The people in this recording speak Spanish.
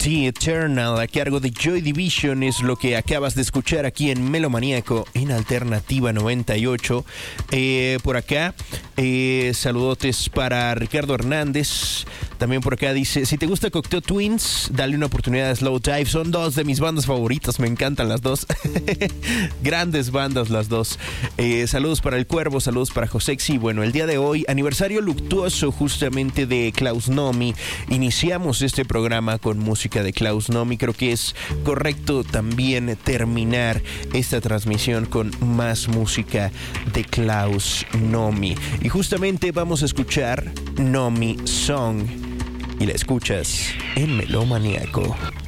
The Eternal a cargo de Joy Division es lo que acabas de escuchar aquí en Melomaníaco en Alternativa 98. Por acá, saludotes para Ricardo Hernández. También por acá dice, si te gusta Cocteau Twins, dale una oportunidad a Slow Dive. Son dos de mis bandas favoritas, me encantan las dos. Grandes bandas las dos. Saludos para El Cuervo, saludos para Josexy. Bueno, el día de hoy, aniversario luctuoso justamente de Klaus Nomi. Iniciamos este programa con música de Klaus Nomi. Creo que es correcto también terminar esta transmisión con más música de Klaus Nomi. Y justamente vamos a escuchar Nomi Song. Y la escuchas en Melomaníaco.